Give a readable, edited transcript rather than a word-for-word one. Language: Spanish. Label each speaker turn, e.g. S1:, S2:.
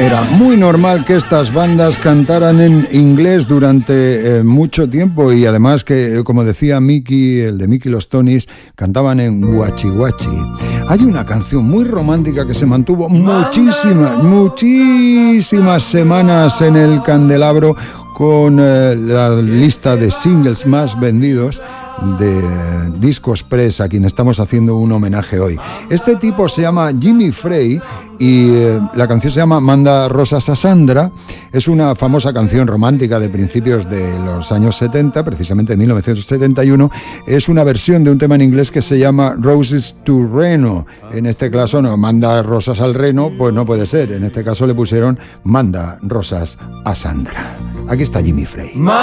S1: Era muy normal que estas bandas cantaran en inglés durante mucho tiempo y además que, como decía Mickey, el de Mickey los Tonys, cantaban en guachi guachi. Hay una canción muy romántica que se mantuvo muchísimas semanas en el candelabro con la lista de singles más vendidos de Disco Express, a quien estamos haciendo un homenaje hoy. Este tipo se llama Jimmy Frey y la canción se llama Manda Rosas a Sandra. Es una famosa canción romántica de principios de los años 70, precisamente en 1971. Es una versión de un tema en inglés que se llama Roses to Reno. En este caso no, Manda Rosas al Reno, pues no puede ser. En este caso le pusieron Manda Rosas a Sandra. Aquí está Jimmy Frey.